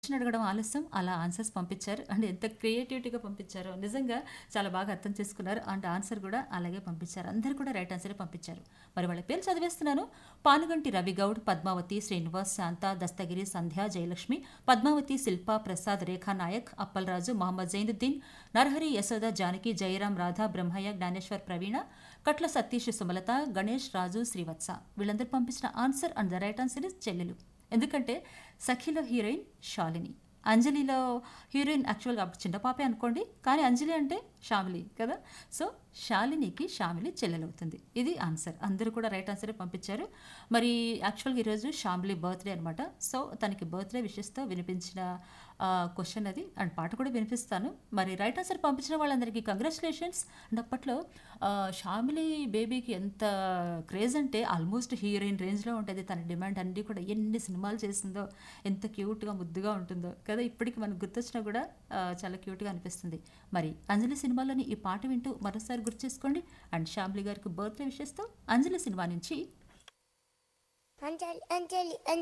Question అడగడం ఆలస్యం. అలా ఆన్సర్స్ పంపించారు. అండ్ ఎంత క్రియేటివిటీగా పంపించారో నిజంగా చాలా బాగా అర్థం చేసుకున్నారు. అండ్ ఆన్సర్ కూడా అలాగే పంపించారు. అందరూ కూడా రైట్ ఆన్సరే పంపించారు. మరి వాళ్ళ పేర్లు చదివేస్తున్నాను. పానుగంటి రవిగౌడ్, పద్మావతి, శ్రీనివాస్, శాంత, దస్తగిరి, సంధ్య, జయలక్ష్మి, పద్మావతి, శిల్ప, ప్రసాద్, రేఖా నాయక్, అప్పలరాజు, మహమ్మద్ జైనుద్దీన్, నరహరి, యశోద, జానకి, జయరాం, రాధా, బ్రహ్మయ్య, జ్ఞానేశ్వర్, ప్రవీణ, కట్ల సతీష్, సుమలత, గణేష్, రాజు, శ్రీవత్స. వీళ్ళందరూ పంపించిన answer and the right answer is చెల్లెలు. ఎందుకంటే సఖిలో హీరోయిన్ శాలిని, అంజలిలో హీరోయిన్ యాక్చువల్గా అప్పుడు చిన్న పాపే అనుకోండి, కానీ అంజలి అంటే శామిలి కదా. సో శాలినికి శామిలి చెల్లెలవుతుంది. ఇది ఆన్సర్. అందరూ కూడా రైట్ ఆన్సరే పంపించారు. మరి యాక్చువల్గా ఈరోజు శామిలి బర్త్డే అనమాట. సో తనకి బర్త్డే విషెస్తో వినిపించిన క్వశ్చన్ అది అండ్ పాట కూడా వినిపిస్తాను. మరి రైట్ ఆన్సర్ పంపించిన వాళ్ళందరికీ కంగ్రాచులేషన్స్. అండ్ అప్పట్లో షామిలి బేబీకి ఎంత క్రేజ్ అంటే ఆల్మోస్ట్ హీరోయిన్ రేంజ్లో ఉంటుంది. తన డిమాండ్ అన్నీ కూడా ఎన్ని సినిమాలు చేసిందో, ఎంత క్యూట్గా ముద్దుగా ఉంటుందో కదా. ఇప్పటికి మనకు గుర్తొచ్చినా కూడా చాలా క్యూట్గా అనిపిస్తుంది. మరి అంజలి సినిమాలోని ఈ పాట వింటూ మరోసారి గుర్తు చేసుకోండి. అండ్ శ్యామ్లి గారికి బర్త్డే విషెస్తో అంజలి సినిమా నుంచి అంజలి అంజలి